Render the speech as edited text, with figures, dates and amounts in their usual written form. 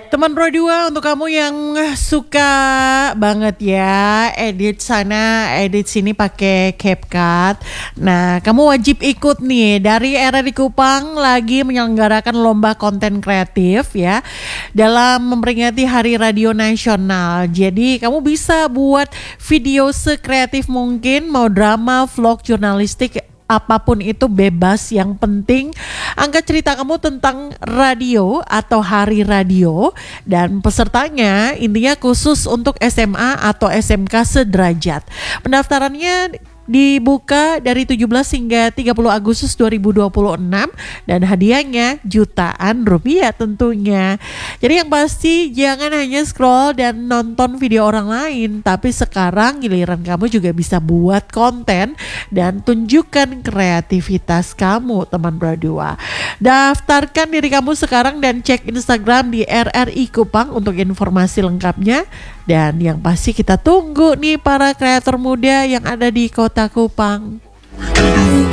Teman Pro 2 untuk kamu yang suka banget ya edit sana edit sini pakai CapCut. Nah, kamu wajib ikut nih, dari RRI Kupang lagi menyelenggarakan lomba konten kreatif ya dalam memperingati Hari Radio Nasional. Jadi kamu bisa buat video sekreatif mungkin, mau drama, vlog, jurnalistik, apapun itu bebas, yang penting angkat cerita kamu tentang radio atau hari radio, dan pesertanya intinya khusus untuk SMA atau SMK sederajat. Pendaftarannya dibuka dari 17 hingga 30 Agustus 2026 dan hadiahnya jutaan rupiah tentunya. Jadi yang pasti jangan hanya scroll dan nonton video orang lain, tapi sekarang giliran kamu juga bisa buat konten dan tunjukkan kreativitas kamu, teman berdua. Daftarkan diri kamu sekarang dan cek Instagram di RRI Kupang untuk informasi lengkapnya. Dan yang pasti kita tunggu nih para kreator muda yang ada di Kota Kupang.